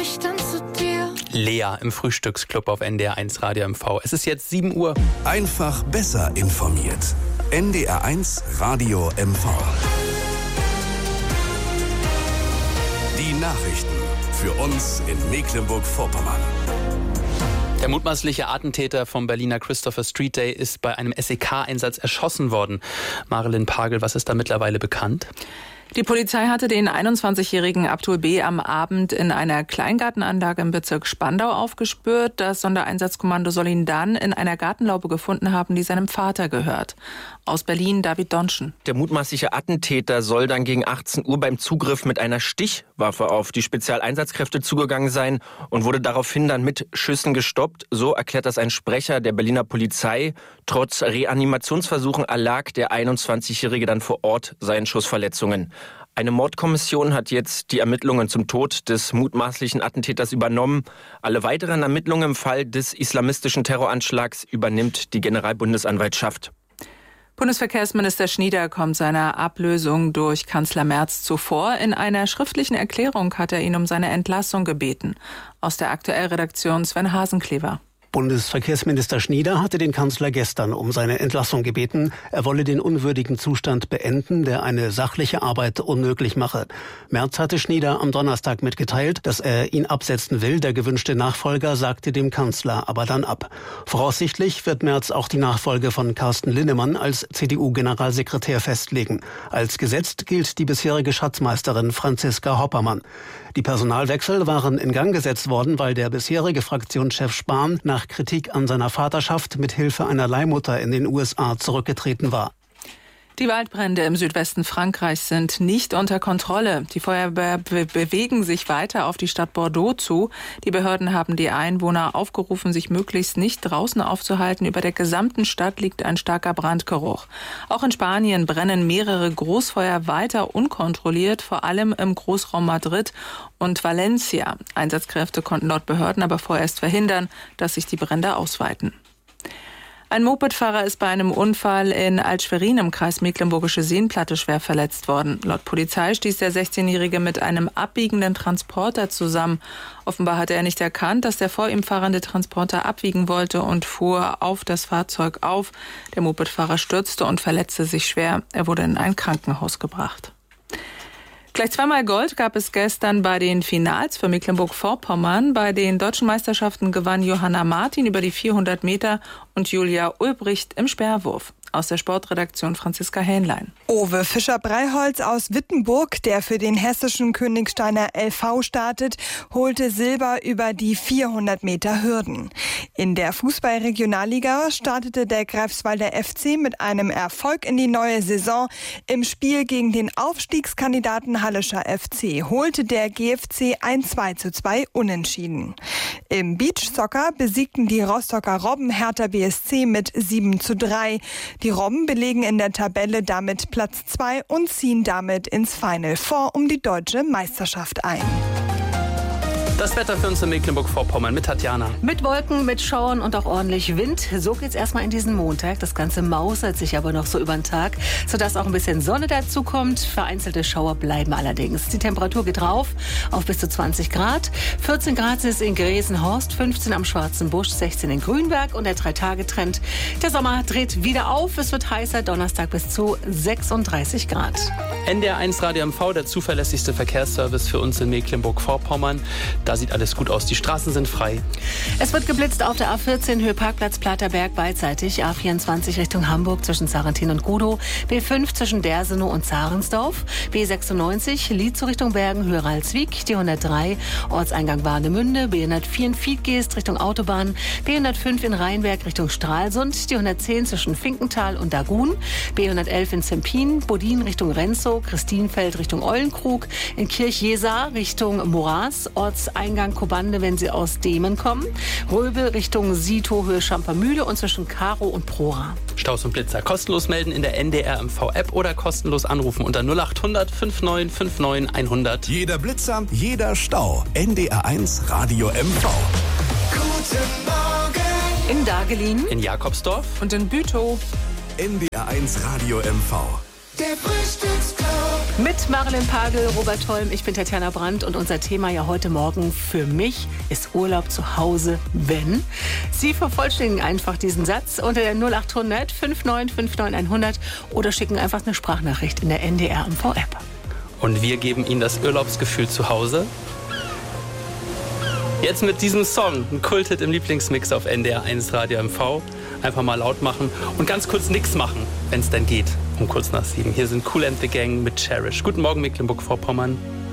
Nachrichten zu dir. Lea im Frühstücksclub auf NDR1 Radio MV. Es ist jetzt 7 Uhr. Einfach besser informiert. NDR1 Radio MV. Die Nachrichten für uns in Mecklenburg-Vorpommern. Der mutmaßliche Attentäter vom Berliner Christopher Street Day ist bei einem SEK-Einsatz erschossen worden. Marilyn Pagel, was ist da mittlerweile bekannt? Die Polizei hatte den 21-jährigen Abdul B. am Abend in einer Kleingartenanlage im Bezirk Spandau aufgespürt. Das Sondereinsatzkommando soll ihn dann in einer Gartenlaube gefunden haben, die seinem Vater gehört. Aus Berlin, David Donschen. Der mutmaßliche Attentäter soll dann gegen 18 Uhr beim Zugriff mit einer Stichwaffe auf die Spezialeinsatzkräfte zugegangen sein und wurde daraufhin dann mit Schüssen gestoppt. So erklärt das ein Sprecher der Berliner Polizei. Trotz Reanimationsversuchen erlag der 21-Jährige dann vor Ort seinen Schussverletzungen. Eine Mordkommission hat jetzt die Ermittlungen zum Tod des mutmaßlichen Attentäters übernommen. Alle weiteren Ermittlungen im Fall des islamistischen Terroranschlags übernimmt die Generalbundesanwaltschaft. Bundesverkehrsminister Schnieder kommt seiner Ablösung durch Kanzler Merz zuvor. In einer schriftlichen Erklärung hat er ihn um seine Entlassung gebeten. Aus der Aktuell-Redaktion Sven Hasenklever. Bundesverkehrsminister Schnieder hatte den Kanzler gestern um seine Entlassung gebeten. Er wolle den unwürdigen Zustand beenden, der eine sachliche Arbeit unmöglich mache. Merz hatte Schnieder am Donnerstag mitgeteilt, dass er ihn absetzen will. Der gewünschte Nachfolger sagte dem Kanzler aber dann ab. Voraussichtlich wird Merz auch die Nachfolge von Carsten Linnemann als CDU-Generalsekretär festlegen. Als gesetzt gilt die bisherige Schatzmeisterin Franziska Hoppermann. Die Personalwechsel waren in Gang gesetzt worden, weil der bisherige Fraktionschef Spahn nach Kritik an seiner Vaterschaft mit Hilfe einer Leihmutter in den USA zurückgetreten war. Die Waldbrände im Südwesten Frankreichs sind nicht unter Kontrolle. Die Feuerwehr bewegen sich weiter auf die Stadt Bordeaux zu. Die Behörden haben die Einwohner aufgerufen, sich möglichst nicht draußen aufzuhalten. Über der gesamten Stadt liegt ein starker Brandgeruch. Auch in Spanien brennen mehrere Großfeuer weiter unkontrolliert, vor allem im Großraum Madrid und Valencia. Einsatzkräfte konnten laut Behörden aber vorerst verhindern, dass sich die Brände ausweiten. Ein Mopedfahrer ist bei einem Unfall in Alt-Schwerin im Kreis Mecklenburgische Seenplatte schwer verletzt worden. Laut Polizei stieß der 16-Jährige mit einem abbiegenden Transporter zusammen. Offenbar hatte er nicht erkannt, dass der vor ihm fahrende Transporter abbiegen wollte und fuhr auf das Fahrzeug auf. Der Mopedfahrer stürzte und verletzte sich schwer. Er wurde in ein Krankenhaus gebracht. Gleich zweimal Gold gab es gestern bei den Finals für Mecklenburg-Vorpommern. Bei den deutschen Meisterschaften gewann Johanna Martin über die 400 Meter und Julia Ulbricht im Speerwurf. Aus der Sportredaktion Franziska Hähnlein. Owe Fischer-Breiholz aus Wittenburg, der für den hessischen Königsteiner LV startet, holte Silber über die 400 Meter Hürden. In der Fußball-Regionalliga startete der Greifswalder FC mit einem Erfolg in die neue Saison. Im Spiel gegen den Aufstiegskandidaten Hallischer FC holte der GFC ein 2:2 Unentschieden. Im Beachsoccer besiegten die Rostocker Robben Hertha BSC mit 7:3. Die Robben belegen in der Tabelle damit Platz 2 und ziehen damit ins Final Four um die deutsche Meisterschaft ein. Das Wetter für uns in Mecklenburg-Vorpommern mit Tatjana. Mit Wolken, mit Schauern und auch ordentlich Wind. So geht's erstmal in diesen Montag. Das Ganze mausert sich aber noch so über den Tag, sodass auch ein bisschen Sonne dazu kommt. Vereinzelte Schauer bleiben allerdings. Die Temperatur geht rauf auf bis zu 20 Grad. 14 Grad ist in Gresenhorst, 15 am Schwarzen Busch, 16 in Grünberg und der 3-Tage-Trend. Der Sommer dreht wieder auf. Es wird heißer, Donnerstag bis zu 36 Grad. NDR1 Radio MV, der zuverlässigste Verkehrsservice für uns in Mecklenburg-Vorpommern. Da sieht alles gut aus. Die Straßen sind frei. Es wird geblitzt auf der A14 Höhe Parkplatz Platterberg beidseitig. A24 Richtung Hamburg zwischen Sarrentin und Gudow. B5 zwischen Dersenow und Zahrensdorf. B96 Lietzow Richtung Bergen Höhe Ralswiek. Die 103 Ortseingang Warnemünde. B104 in Fiedgeest Richtung Autobahn. B105 in Rheinberg Richtung Stralsund. Die 110 zwischen Finkenthal und Dagun. B111 in Zempin. Bodin Richtung Renzow. Christinfeld Richtung Eulenkrug. In Kirchjesar Richtung Moras. Ortseingang Kobande, wenn Sie aus Demen kommen. Röbel Richtung Sito, Höhe Schampermühle und zwischen Karo und Prora. Staus und Blitzer kostenlos melden in der NDR MV-App oder kostenlos anrufen unter 0800 5959 100. Jeder Blitzer, jeder Stau. NDR1 Radio MV. Guten Morgen. In Dagelin. In Jakobsdorf. Und in Bütow. NDR1 Radio MV. Der Frühstücksclub. Mit Marilyn Pagel, Robert Holm, ich bin Tatjana Brandt und unser Thema ja heute Morgen für mich ist Urlaub zu Hause, wenn. Sie vervollständigen einfach diesen Satz unter der 0800 5959 100 oder schicken einfach eine Sprachnachricht in der NDR MV-App. Und wir geben Ihnen das Urlaubsgefühl zu Hause. Jetzt mit diesem Song, ein Kulthit im Lieblingsmix auf NDR 1 Radio MV. Einfach mal laut machen und ganz kurz nichts machen, wenn es denn geht, um kurz nach 7. Hier sind Kool and the Gang mit Cherish. Guten Morgen, Mecklenburg-Vorpommern.